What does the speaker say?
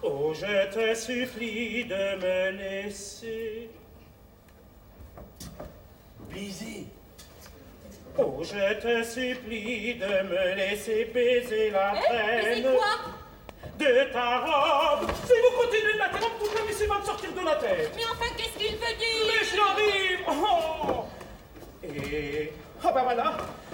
Oh, je te supplie de me laisser baiser. Oh, je te supplie de me laisser baiser la traîne. Baiser quoi? De ta robe. Si vous continuez de m'interrompre, vous permettez de me sortir de la tête. Mais enfin, qu'est-ce qu'il veut dire? Mais j'y arrive. Oh. Et... Ah ben voilà.